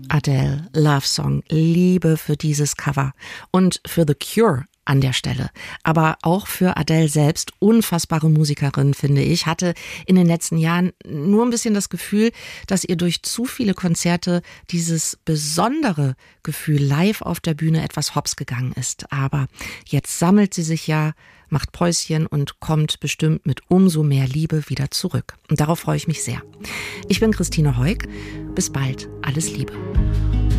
Adele, Love Song, Liebe für dieses Cover und für The Cure an der Stelle. Aber auch für Adele selbst, unfassbare Musikerin, finde ich, hatte in den letzten Jahren nur ein bisschen das Gefühl, dass ihr durch zu viele Konzerte dieses besondere Gefühl live auf der Bühne etwas hops gegangen ist. Aber jetzt sammelt sie sich ja, macht Päuschen und kommt bestimmt mit umso mehr Liebe wieder zurück. Und darauf freue ich mich sehr. Ich bin Christine Heuk. Bis bald. Alles Liebe.